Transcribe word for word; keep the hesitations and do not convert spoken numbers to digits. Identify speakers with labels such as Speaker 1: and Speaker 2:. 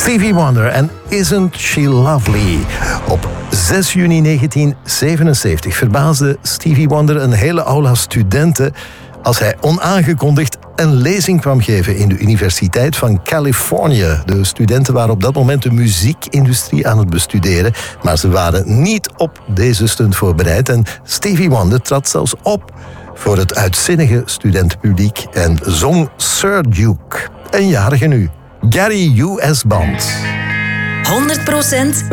Speaker 1: Stevie Wonder en Isn't She Lovely? Op zes juni negentien zevenenzeventig verbaasde Stevie Wonder een hele aula studenten als hij onaangekondigd een lezing kwam geven in de Universiteit van Californië. De studenten waren op dat moment de muziekindustrie aan het bestuderen, maar ze waren niet op deze stunt voorbereid en Stevie Wonder trad zelfs op voor het uitzinnige studentenpubliek en zong Sir Duke, een jarige nu. Gary U S. Band.
Speaker 2: honderd procent